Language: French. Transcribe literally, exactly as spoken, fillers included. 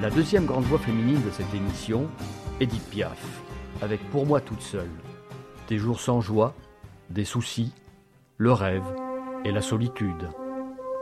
La deuxième grande voix féminine de cette émission, Édith Piaf, avec Pour moi toute seule, des jours sans joie, des soucis, le rêve et la solitude.